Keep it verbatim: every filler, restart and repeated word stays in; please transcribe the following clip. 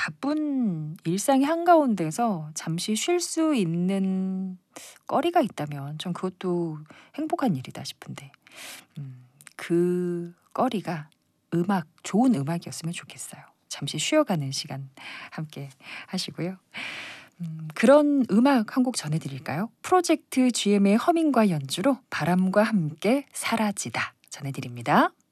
바쁜 일상의 한가운데서 잠시 쉴 수 있는 거리가 있다면 전 그것도 행복한 일이다 싶은데 음 그 거리가 음악 좋은 음악이었으면 좋겠어요. 잠시 쉬어가는 시간 함께 하시고요. 음 그런 음악 한 곡 전해 드릴까요? 프로젝트 지엠의 허밍과 연주로 바람과 함께 사라지다 전해 드립니다.